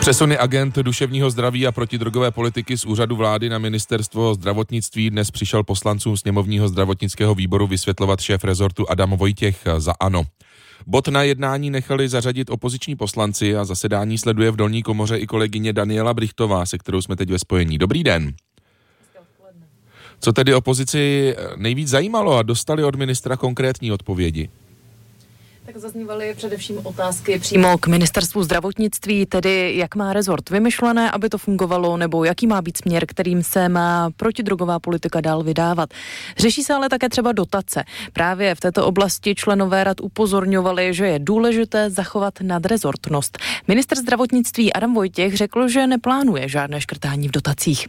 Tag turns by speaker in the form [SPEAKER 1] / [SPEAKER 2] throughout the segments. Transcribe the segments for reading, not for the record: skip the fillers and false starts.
[SPEAKER 1] Přesuny agent duševního zdraví a protidrogové politiky z úřadu vlády na ministerstvo zdravotnictví dnes přišel poslancům sněmovního zdravotnického výboru vysvětlovat šéf rezortu Adam Vojtěch za ANO. Bod na jednání nechali zařadit opoziční poslanci a zasedání sleduje v dolní komoře i kolegyně Daniela Brichtová, se kterou jsme teď ve spojení. Dobrý den. Co tedy opozici nejvíc zajímalo a dostali od ministra konkrétní odpovědi?
[SPEAKER 2] Tak zaznívaly především otázky přímo k ministerstvu zdravotnictví, tedy jak má rezort vymyšlené, aby to fungovalo, nebo jaký má být směr, kterým se má protidrogová politika dál vydávat. Řeší se ale také třeba dotace. Právě v této oblasti členové rad upozorňovali, že je důležité zachovat nadrezortnost. Ministr zdravotnictví Adam Vojtěch řekl, že neplánuje žádné škrtání v dotacích.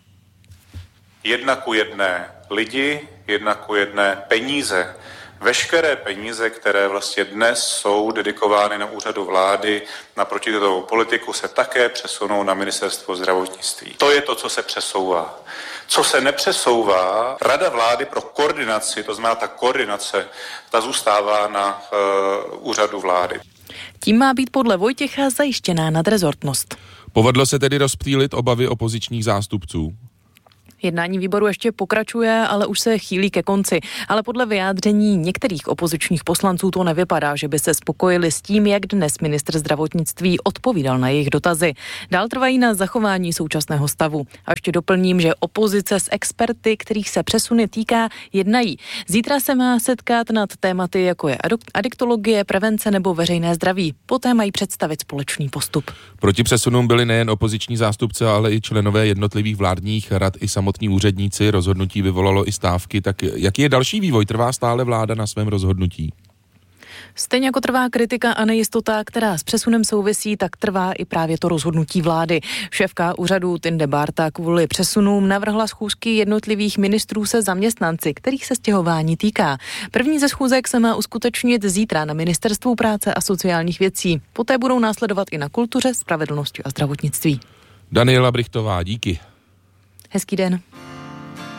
[SPEAKER 3] 1:1 lidi, 1:1 peníze. Veškeré peníze, které vlastně dnes jsou dedikovány na úřadu vlády na protidrogovou politiku, se také přesunou na ministerstvo zdravotnictví. To je to, co se přesouvá. Co se nepřesouvá, Rada vlády pro koordinaci, to znamená ta koordinace, ta zůstává na úřadu vlády.
[SPEAKER 2] Tím má být podle Vojtěcha zajištěná nadrezortnost.
[SPEAKER 1] Povedlo se tedy rozptýlit obavy opozičních zástupců?
[SPEAKER 2] Jednání výboru ještě pokračuje, ale už se chýlí ke konci. Ale podle vyjádření některých opozičních poslanců to nevypadá, že by se spokojili s tím, jak dnes ministr zdravotnictví odpovídal na jejich dotazy. Dál trvají na zachování současného stavu. A ještě doplním, že opozice s experty, kterých se přesuny týká, jednají. Zítra se má setkat nad tématy, jako je adiktologie, prevence nebo veřejné zdraví. Poté mají představit společný postup.
[SPEAKER 1] Proti přesunům byli nejen opoziční zástupci, ale i členové jednotlivých vládních rad i samotní úředníci. Rozhodnutí vyvolalo i stávky. Tak jaký je další vývoj? Trvá stále vláda na svém rozhodnutí?
[SPEAKER 2] Stejně jako trvá kritika a nejistota, která s přesunem souvisí, tak trvá i právě to rozhodnutí vlády. Šéfka úřadu Tinde Bárta kvůli přesunům navrhla schůzky jednotlivých ministrů se zaměstnanci, kterých se stěhování týká. První ze schůzek se má uskutečnit zítra na Ministerstvu práce a sociálních věcí. Poté budou následovat i na kultuře, spravedlnosti a zdravotnictví.
[SPEAKER 1] Daniela Brichtová, díky.
[SPEAKER 2] Hezký den.